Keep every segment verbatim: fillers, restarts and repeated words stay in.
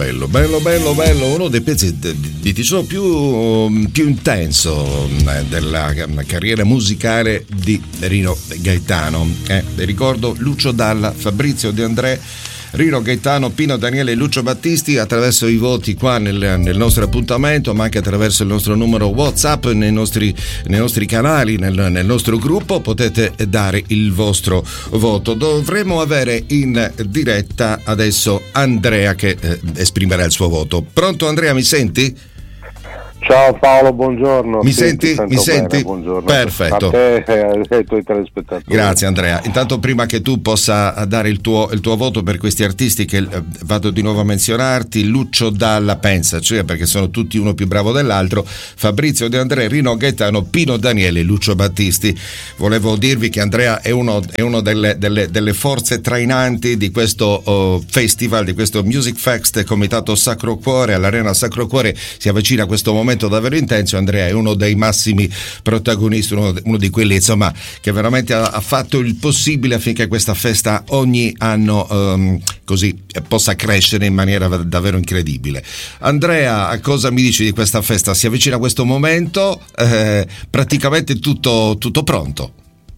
bello, bello, bello, bello, uno dei pezzi di diciamo più, più intenso della carriera musicale di Rino Gaetano. Eh, ricordo Lucio Dalla, Fabrizio De André, Rino Gaetano, Pino Daniele e Lucio Battisti. Attraverso i voti qua nel, nel nostro appuntamento, ma anche attraverso il nostro numero WhatsApp, nei nostri, nei nostri canali, nel, nel nostro gruppo, potete dare il vostro voto. Dovremmo avere in diretta adesso Andrea che eh, esprimerà il suo voto. Pronto Andrea, mi senti? Ciao Paolo, buongiorno. Mi sì, senti? Mi senti? Bene, buongiorno. Perfetto. A te e ai tuoi telespettatori. Grazie Andrea. Intanto, prima che tu possa dare il tuo, il tuo voto per questi artisti che eh, vado di nuovo a menzionarti: Lucio Dalla, pensa, cioè perché sono tutti uno più bravo dell'altro, Fabrizio De André, Rino Gaetano, Pino Daniele e Lucio Battisti. Volevo dirvi che Andrea è uno, è uno delle, delle, delle forze trainanti di questo oh, festival, di questo Music Fest, Comitato Sacro Cuore, all'Arena Sacro Cuore. Si avvicina questo momento davvero intenso. Andrea è uno dei massimi protagonisti, uno, uno di quelli insomma che veramente ha, ha fatto il possibile affinché questa festa ogni anno um, così possa crescere in maniera davvero incredibile. Andrea, cosa mi dici di questa festa? Si avvicina questo momento, eh, praticamente tutto, tutto pronto?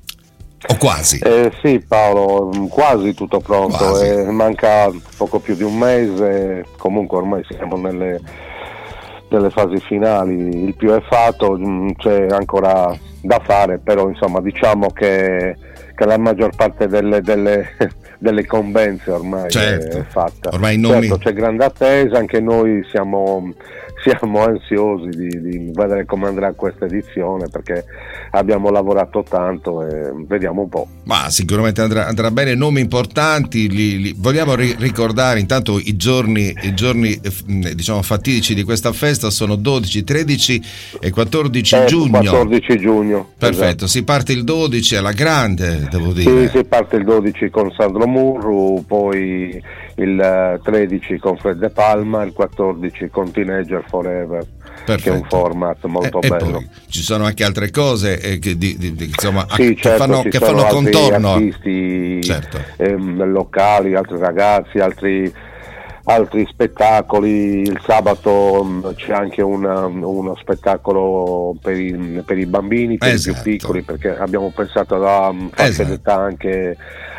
O quasi? Eh, sì Paolo, quasi tutto pronto, quasi. Eh, manca poco più di un mese, comunque ormai siamo nelle delle fasi finali, il più è fatto, c'è ancora da fare, però insomma diciamo che, che la maggior parte delle, delle, delle incombenze ormai certo. è fatta. Ormai non certo, mi... c'è grande attesa, anche noi siamo, siamo ansiosi di, di vedere come andrà questa edizione, perché abbiamo lavorato tanto e vediamo un po'. Ma sicuramente andrà, andrà bene. Nomi importanti li, li, vogliamo ri- ricordare intanto i giorni, i giorni eh, diciamo fatidici di questa festa sono dodici, tredici e quattordici eh, giugno. quattordici giugno. Perfetto, esatto. Si parte il dodici alla grande, devo dire. Sì, si parte il dodici con Sandro Murru, poi il tredici con Fred De Palma, il quattordici con Teenager Forever. Perfetto. Che è un format molto e, bello. E poi ci sono anche altre cose eh, che, di, di, di, insomma, sì, che certo, fanno, che fanno contorno. Artisti certo. ehm, locali, altri ragazzi, altri, altri spettacoli. Il sabato c'è anche una, uno spettacolo per i, per i bambini, per esatto. i più piccoli, perché abbiamo pensato da fasce esatto. d'età anche,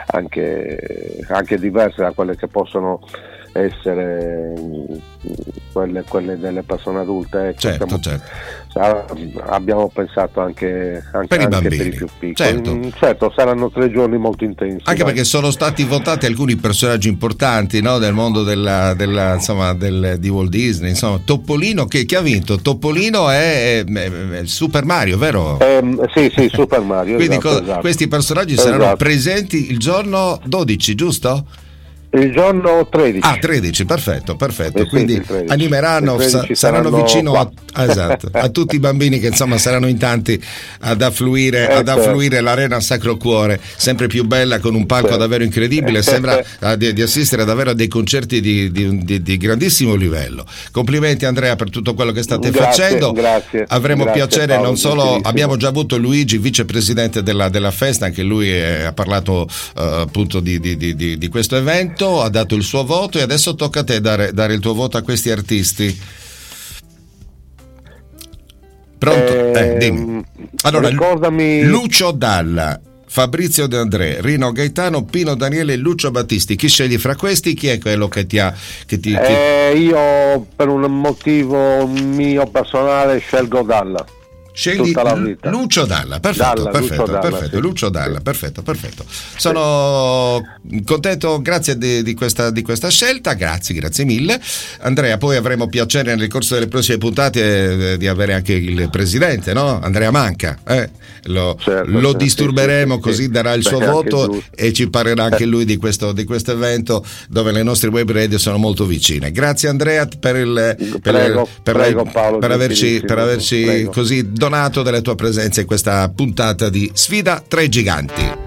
anche, anche diverse da quelle che possono essere quelle, quelle delle persone adulte. Ecco, certo, siamo, certo. abbiamo pensato anche, anche, per, i anche bambini. per i più piccoli. Certo. Mm, certo, saranno tre giorni molto intensi. Anche dai. perché sono stati votati alcuni personaggi importanti, no, del mondo della, della insomma del, di Walt Disney. Insomma, Topolino che, che ha vinto? Topolino è, è, è Super Mario, vero? Eh, sì, sì, Super Mario. Quindi esatto, co- esatto. questi personaggi esatto. saranno presenti il giorno dodici, giusto? Il giorno tredici. Ah, tredici, perfetto, perfetto. Eh sì, Quindi animeranno, sa, saranno vicino a, esatto, a tutti i bambini che insomma saranno in tanti ad affluire, eh, ad affluire certo. l'Arena Sacro Cuore, sempre più bella, con un palco certo. davvero incredibile. Sembra uh, di, di assistere davvero a dei concerti di, di, di, di grandissimo livello. Complimenti Andrea per tutto quello che state grazie, facendo. Grazie. Avremo grazie, piacere, Paolo, non solo abbiamo già avuto Luigi, vicepresidente della, della festa, anche lui è, ha parlato uh, appunto di, di, di, di, di questo evento. Ha dato il suo voto e adesso tocca a te dare, dare il tuo voto a questi artisti. Pronto? Eh, Eh, dimmi. Allora, ricordami... Lucio Dalla, Fabrizio De André, Rino Gaetano, Pino Daniele e Lucio Battisti. Chi scegli fra questi? Chi è quello che ti ha... Che ti, eh, ti... Io per un motivo mio personale scelgo Dalla. Scegli tutta la vita. Lucio Dalla, perfetto, Dalla, perfetto, Lucio Dalla, perfetto, sì. Lucio Dalla, sì. perfetto, perfetto. Sono sì. contento, grazie di, di, questa, di questa scelta, grazie, grazie mille. Andrea, poi avremo piacere nel corso delle prossime puntate eh, di avere anche il presidente, no? Andrea Manca, eh? lo, certo, lo certo, disturberemo, sì, sì, così sì. darà il Beh, suo voto e ci parlerà anche lui di questo, di questo evento dove le nostre web radio sono molto vicine. Grazie Andrea per il per, prego, per, prego, Paolo, per averci, per averci prego. così donato della tua presenza in questa puntata di Sfida tra i giganti.